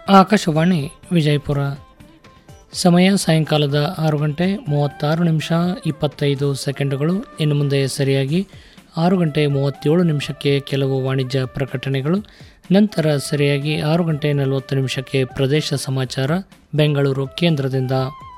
ಆಕಾಶವಾಣಿ ವಿಜಯಪುರ. ಸಮಯ ಸಾಯಂಕಾಲದ 6:36:25. ಇನ್ನು ಮುಂದೆ ಸರಿಯಾಗಿ 6:37 ಕೆಲವು ವಾಣಿಜ್ಯ ಪ್ರಕಟಣೆಗಳು, ನಂತರ ಸರಿಯಾಗಿ 6:40 ಪ್ರದೇಶ ಸಮಾಚಾರ ಬೆಂಗಳೂರು ಕೇಂದ್ರದಿಂದ.